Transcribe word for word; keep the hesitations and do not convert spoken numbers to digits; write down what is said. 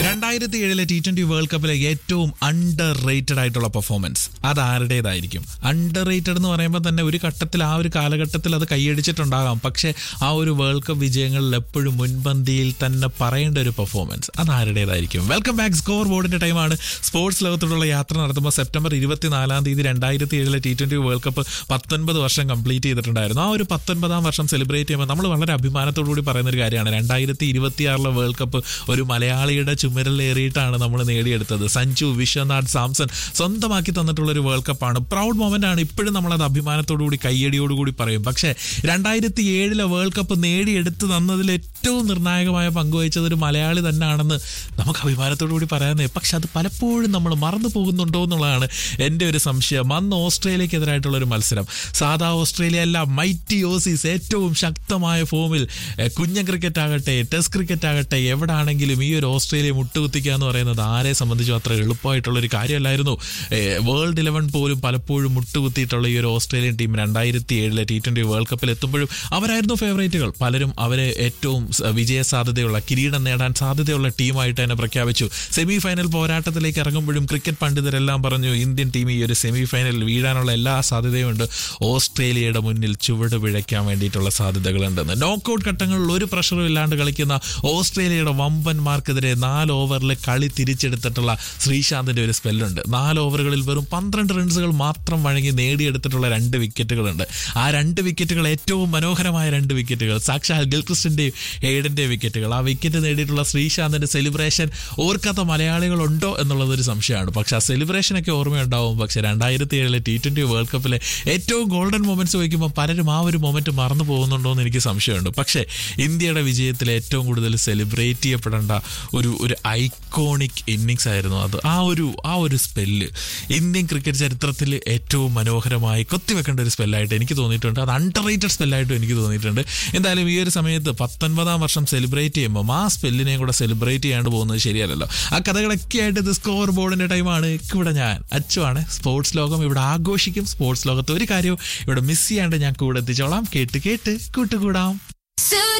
രണ്ടായിരത്തി ഏഴിലെ T twenty world കപ്പിലെ ഏറ്റവും അണ്ടർ റേറ്റഡ് ആയിട്ടുള്ള പെർഫോമൻസ് അത് ആരുടേതായിരിക്കും? അണ്ടർ റേറ്റഡ് എന്ന് പറയുമ്പോൾ തന്നെ ഒരു ഘട്ടത്തിൽ ആ ഒരു കാലഘട്ടത്തിൽ അത് കൈയടിച്ചിട്ടുണ്ടാകാം. പക്ഷേ ആ ഒരു വേൾഡ് കപ്പ് വിജയങ്ങളിൽ എപ്പോഴും മുൻപന്തിയിൽ തന്നെ പറയേണ്ട ഒരു പെർഫോമൻസ് അത് ആരുടേതായിരിക്കും? Welcome back. സ്കോർ ബോർഡിന്റെ ടൈമാണ്. സ്പോർട്സ് ലോകത്തോടുള്ള യാത്ര നടത്തുമ്പോൾ സെപ്റ്റംബർ ഇരുപത്തിനാലാം തീയതി രണ്ടായിരത്തി ഏഴിലെ ടി ട്വന്റി വേൾഡ് കപ്പ് പത്തൊൻപത് വർഷം കംപ്ലീറ്റ് ചെയ്തിട്ടുണ്ടായിരുന്നു. ആ ഒരു പത്തൊൻപതാം വർഷം സെലിബ്രേറ്റ് ചെയ്യുമ്പോൾ നമ്മൾ വളരെ അഭിമാനത്തോടു കൂടി പറയുന്ന ഒരു കാര്യമാണ്, രണ്ടായിരത്തി ഇരുപത്തിയാറിലെ വേൾഡ് കപ്പ് ഒരു മലയാളിയുടെ ചുമരിലേറിയിട്ടാണ് നമ്മൾ നേടിയെടുത്തത്. സഞ്ജു വിശ്വനാഥ് സാംസൺ സ്വന്തമാക്കി തന്നിട്ടുള്ള ഒരു വേൾഡ് കപ്പാണ്. പ്രൗഡ് മൊമെന്റ് ആണ്. ഇപ്പോഴും നമ്മളത് അഭിമാനത്തോടുകൂടി കയ്യടിയോടുകൂടി പറയും. പക്ഷേ രണ്ടായിരത്തി ഏഴിലെ വേൾഡ് കപ്പ് നേടിയെടുത്ത് തന്നതിൽ ഏറ്റവും നിർണായകമായ പങ്കുവഹിച്ചത് ഒരു മലയാളി തന്നെയാണെന്ന് നമുക്ക് അഭിമാനത്തോടു കൂടി പറയാനേ. പക്ഷെ അത് പലപ്പോഴും നമ്മൾ മറന്നു പോകുന്നുണ്ടോ എന്നുള്ളതാണ് എൻ്റെ ഒരു സംശയം. അന്ന് ഓസ്ട്രേലിയക്കെതിരായിട്ടുള്ള ഒരു മത്സരം, സാധാ ഓസ്ട്രേലിയ അല്ല, മൈറ്റി ഓസീസ് ഏറ്റവും ശക്തമായ ഫോമിൽ, കുഞ്ഞൻ ക്രിക്കറ്റ് ആകട്ടെ ടെസ്റ്റ് ക്രിക്കറ്റ് ആകട്ടെ എവിടാണെങ്കിലും ഈ ഒരു ഓസ്ട്രേലിയ മുട്ടുകുത്തിക്കുക എന്ന് പറയുന്നത് ആരെ സംബന്ധിച്ചും അത്ര എളുപ്പമായിട്ടുള്ളൊരു കാര്യമല്ലായിരുന്നു. വേൾഡ് ഇലവൻ പോലും പലപ്പോഴും മുട്ടുകുത്തിയിട്ടുള്ള ഈ ഒരു ഓസ്ട്രേലിയൻ ടീം രണ്ടായിരത്തി ഏഴിലെ ടി ട്വന്റി വേൾഡ് കപ്പിൽ എത്തുമ്പോഴും അവരായിരുന്നു ഫേവറേറ്റുകൾ. പലരും അവരെ ഏറ്റവും വിജയ സാധ്യതയുള്ള, കിരീടം നേടാൻ സാധ്യതയുള്ള ടീമായിട്ട് തന്നെ പ്രഖ്യാപിച്ചു. സെമി ഫൈനൽ പോരാട്ടത്തിലേക്ക് ഇറങ്ങുമ്പോഴും ക്രിക്കറ്റ് പണ്ഡിതരെല്ലാം പറഞ്ഞു ഇന്ത്യൻ ടീം ഈ ഒരു സെമി ഫൈനലിൽ വീഴാനുള്ള എല്ലാ സാധ്യതയുമുണ്ട്, ഓസ്ട്രേലിയയുടെ മുന്നിൽ ചുവട് പിഴയ്ക്കാൻ വേണ്ടിയിട്ടുള്ള സാധ്യതകളുണ്ടെന്ന്. നോക്കൌട്ട് ഘട്ടങ്ങളിൽ ഒരു പ്രഷറും ഇല്ലാണ്ട് കളിക്കുന്ന ഓസ്ട്രേലിയയുടെ വമ്പന്മാർക്കെതിരെ നാല് ഓവറിൽ കളി തിരിച്ചെടുത്തിട്ടുള്ള ശ്രീശാന്തിന്റെ ഒരു സ്പെല്ലുണ്ട്. നാല് ഓവറുകളിൽ വെറും പന്ത്രണ്ട് റൺസുകൾ മാത്രം വഴങ്ങി നേടിയെടുത്തിട്ടുള്ള രണ്ട് വിക്കറ്റുകളുണ്ട്. ആ രണ്ട് വിക്കറ്റുകൾ ഏറ്റവും മനോഹരമായ രണ്ട് വിക്കറ്റുകൾ, സാക്ഷാൽ ഗിൽക്രിസ്റ്റിന്റെയും ഹെയ്ഡന്റെയും വിക്കറ്റുകൾ. ആ വിക്കറ്റ് നേടിയിട്ടുള്ള ശ്രീശാന്തിന്റെ സെലിബ്രേഷൻ ഓർക്കാത്ത മലയാളികളുണ്ടോ എന്നുള്ളതൊരു സംശയമാണ്. പക്ഷെ ആ സെലിബ്രേഷനൊക്കെ ഓർമ്മയുണ്ടാവും. പക്ഷെ രണ്ടായിരത്തി ഏഴിലെ ടി ട്വന്റി വേൾഡ് കപ്പിലെ ഏറ്റവും ഗോൾഡൻ മൊമെന്റ്സ് വയ്ക്കുമ്പോൾ പലരും ആ ഒരു മൊമെന്റ് മറന്നു പോകുന്നുണ്ടോ എന്ന് എനിക്ക് സംശയമുണ്ട്. പക്ഷേ ഇന്ത്യയുടെ വിജയത്തിൽ ഏറ്റവും കൂടുതൽ സെലിബ്രേറ്റ് ചെയ്യപ്പെടേണ്ട ഒരു ഒരു ഐക്കോണിക് ഇന്നിങ്സ് ആയിരുന്നു അത്. ആ ഒരു ആ ഒരു സ്പെല്ല് ഇന്ത്യൻ ക്രിക്കറ്റ് ചരിത്രത്തിൽ ഏറ്റവും മനോഹരമായി കൊത്തിവെക്കേണ്ട ഒരു സ്പെല്ലായിട്ട് എനിക്ക് തോന്നിയിട്ടുണ്ട്. അത് അണ്ടർ റേറ്റഡ് സ്പെല്ലായിട്ടും എനിക്ക് തോന്നിയിട്ടുണ്ട്. എന്തായാലും ഈ ഒരു സമയത്ത് പത്തൊൻപതാം വർഷം സെലിബ്രേറ്റ് ചെയ്യുമ്പോൾ ആ സ്പെല്ലിനെയും കൂടെ സെലിബ്രേറ്റ് ചെയ്യാണ്ട് പോകുന്നത് ശരിയല്ലല്ലോ. ആ കഥകളൊക്കെ ആയിട്ട് ഇത് സ്കോർ ബോർഡിന്റെ ടൈമാണ്. ഇവിടെ ഞാൻ അച്ചുവാണ്. സ്പോർട്സ് ലോകം ഇവിടെ ആഘോഷിക്കും. സ്പോർട്സ് ലോകത്ത് ഒരു കാര്യവും ഇവിടെ മിസ് ചെയ്യാണ്ട് ഞാൻ കൂടെ എത്തിച്ചോളാം. കേട്ട് കേട്ട് കൂട്ടുകൂടാം.